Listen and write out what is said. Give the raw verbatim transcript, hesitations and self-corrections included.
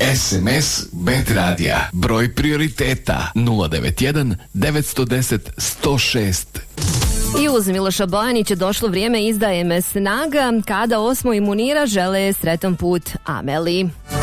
S M S Bet Radija. Broj prioriteta nula devet jedan devet jedan nula sto šest. I uz Miloša Bojanića došlo vrijeme izdaje me snaga kada osmo imunira žele sretan put Ameli.